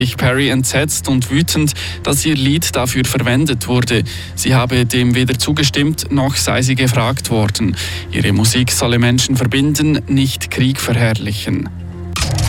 Perry entsetzt und wütend, dass ihr Lied dafür verwendet wurde. Sie habe dem weder zugestimmt, noch sei sie gefragt worden. Ihre Musik solle Menschen verbinden, nicht Krieg verherrlichen.